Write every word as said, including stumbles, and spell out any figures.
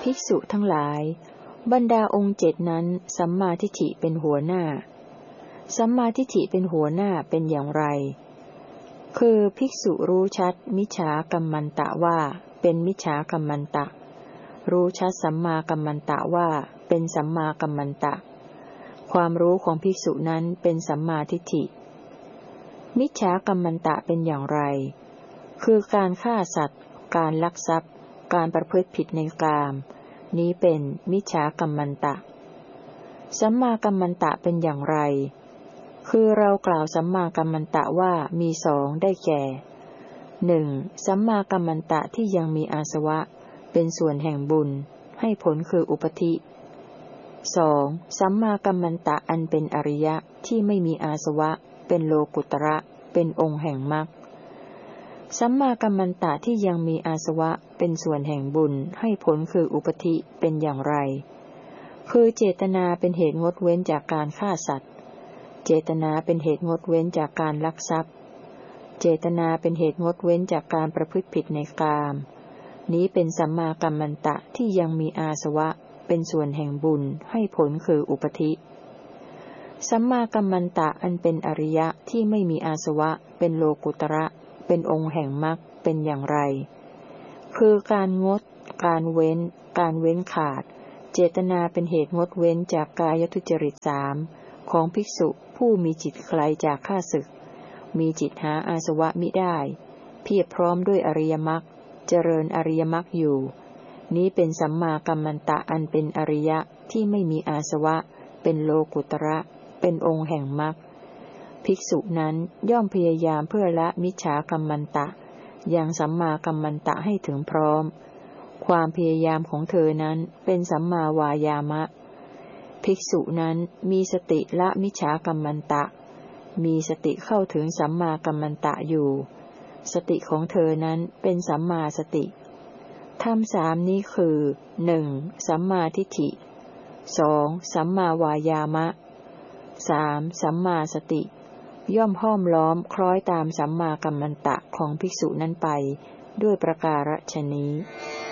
ภิกษุทั้งหลายบรรดาองค์เจ็ดนั้นสัมมาทิฏฐิเป็นหัวหน้าสัมมาทิฏฐิเป็นหัวหน้าเป็นอย่างไรคือภิกษุรู้ชัดมิจฉากัมมันตะว่าเป็นมิจฉากัมมันตะรู้ชัดสัมมากัมมันตะว่าเป็นสัมมากัมมันตะความรู้ของภิกษุนั้นเป็นสัมมาทิฏฐิมิจฉากัมมันตะเป็นอย่างไรคือการฆ่าสัตว์การลักทรัพย์การประพฤติผิดในกามนี้เป็นมิจฉากัมมันตะสัมมากัมมันตะเป็นอย่างไรคือเรากล่าวสัมมากัมมันตะว่ามีสองได้แก่หนึ่งสัมมากัมมันตะที่ยังมีอาสวะเป็นส่วนแห่งบุญให้ผลคืออุปธิสองสัมมากัมมันตะอันเป็นอริยะที่ไม่มีอาสวะเป็นโลกุตระเป็นองค์แห่งมรรคสัมมากัมมันตะที่ยังมีอาสวะเป็นส่วนแห่งบุญให้ผลคืออุปธิเป็นอย่างไรคือเจตนาเป็นเหตุงดเว้นจากการฆ่าสัตว์เจตนาเป็นเหตุงดเว้นจากการลักทรัพย์เจตนาเป็นเหตุงดเว้นจากการประพฤติผิดในกามนี้เป็นสัมมากัมมันตะที่ยังมีอาสวะเป็นส่วนแห่งบุญให้ผลคืออุปธิสัมมากัมมันตะอันเป็นอริยะที่ไม่มีอาสวะเป็นโลกุตระเป็นองค์แห่งมรรคเป็นอย่างไรคือการงดการเว้นการเว้นขาดเจตนาเป็นเหตุงดเว้นจากกายทุจริตสามของภิกษุผู้มีจิตไกลจากข้าศึกมีจิตหาอาสวะมิได้เพียบพร้อมด้วยอริยมรรคเจริญอริยมรรคอยู่นี้เป็นสัมมากัมมันตะอันเป็นอริยะที่ไม่มีอาสวะเป็นโลกุตระเป็นองค์แห่งมรรคภิกษุนั้นย่อมพยายามเพื่อละมิจฉากัมมันตะยังสัมมากัมมันตะให้ถึงพร้อมความพยายามของเธอนั้นเป็นสัมมาวายามะภิกษุนั้นมีสติละมิจฉากัมมันตะมีสติเข้าถึงสัมมากัมมันตะอยู่สติของเธอนั้นเป็นสัมมาสติธรรมสามนี้คือหนึ่งสัมมาทิฏฐิสองสัมมาวายามะสามสัมมาสติย่อมห้อมล้อมคล้อยตามสัมมากัมมันตะของภิกษุนั้นไปด้วยประการฉะนี้